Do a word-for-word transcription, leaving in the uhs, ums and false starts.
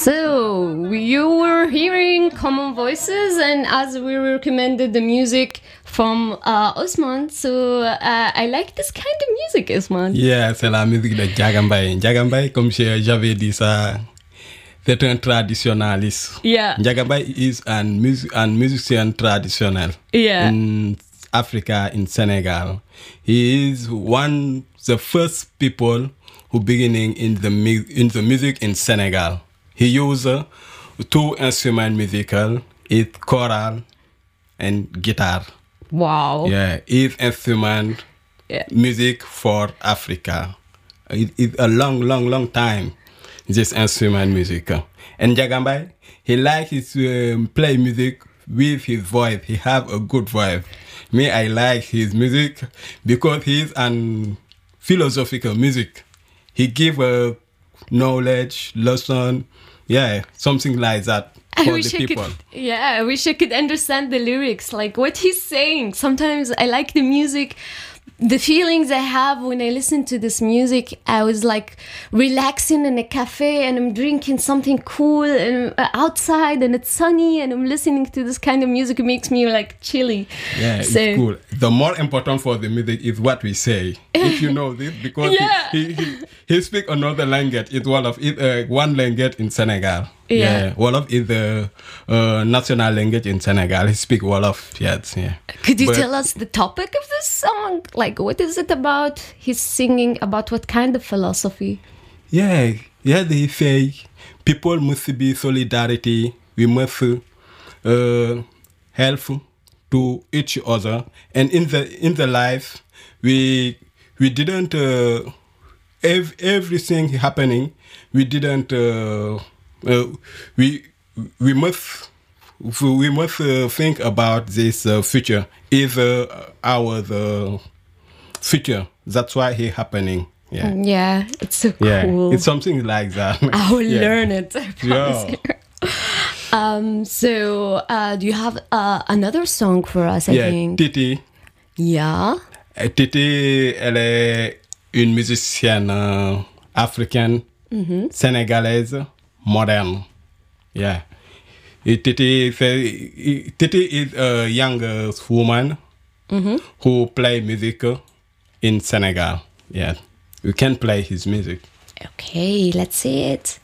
So, you were hearing Common Voices, and as we recommended the music from uh, Osman, so uh, I like this kind of music, Osman. Yeah, c'est la musique de Ndiaga Mbaye. Ndiaga Mbaye, comme j'avais dit ça, c'est un traditionnaliste. Yeah. Ndiaga Mbaye is a music and musician traditional Yeah. in Africa, in Senegal. He is one the first people who beginning in the mu- in the music in Senegal. He used uh, two instrument musical, it's choral and guitar. Wow. Yeah, it's instrument Yeah. music for Africa. It, it's a long, long, long time, this instrument music. And Ndiaga Mbaye, he likes his um, play music with his voice. He have a good voice. Me, I like his music because he's an philosophical music. He give a knowledge, lesson, yeah, something like that I for wish the I people. could, yeah, I wish I could understand the lyrics, like what he's saying. Sometimes I like the music, the feelings I have when I listen to this music. I was like relaxing in a cafe and I'm drinking something cool and uh, outside and it's sunny and I'm listening to this kind of music. It makes me like chilly. Yeah, So- it's cool. The more important for the music is what we say. If you know this, because Yeah. he, he, he, he speak another language. It's one of it, uh, one language in Senegal. Yeah. Wolof is the uh, national language in Senegal. He speak Wolof. Yes, yeah. Could you But- tell us the topic of this song? Like, what is it about? He's singing about what kind of philosophy? Yeah, yeah. They say people must be solidarity. We must uh, help to each other, and in the in the life, we we didn't uh, ev- everything happening. We didn't. Uh, uh, we we must we must uh, think about this uh, future. Is uh, our the future? That's why it's happening. Yeah. Yeah, it's so Yeah, cool. it's something like that. I will Yeah. learn it. I promise Yeah. you. Um, so, uh, do you have uh, another song for us? I Yeah, think. Titi. Yeah. Euh, Titi, elle est une musicienne euh, africaine, sénégalaise, moderne. Yeah. Et Titi, fait- Titi is a young uh, woman who play music in Senegal. Yeah. You can play his music. Okay, let's see it.